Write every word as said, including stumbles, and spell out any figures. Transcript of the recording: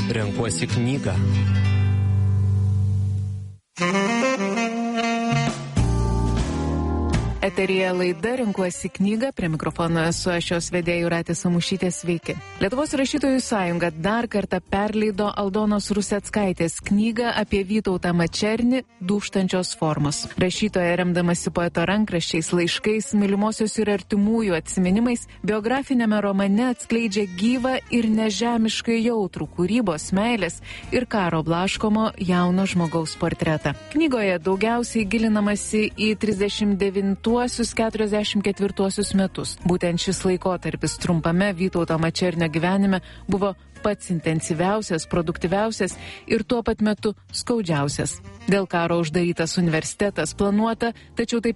Renkuosi knygą. Eteryje laida Renkuosi knygą, prie mikrofono esu aš jos vedėja Jūratė Samušytė, sveiki. Lietuvos rašytojų sąjunga dar kartą perleido Aldonos Ruseckaitės knygą apie Vytautą Mačernį Dūžtančios formos. Rašytoja, remdamasi poeto rankraščiais, laiškais, mylimosios ir artimųjų atsiminimais, biografinėme romane atskleidžia gyvą ir nežemiškai jautrų kūrybos, meilės ir karo blaškomo jauno žmogaus portretą. Knygoje daugiausiai gilinamasi į trisdešimt devintuosius keturiasdešimt ketvirtuosius metus. Būtent šis laikotarpis trumpame Vytauto Mačernio gyvenime buvo pats intensyviausias, produktyviausias ir tuo pat metu skaudžiausias. Dėl karo uždarytas universitetas, planuota, tačiau taip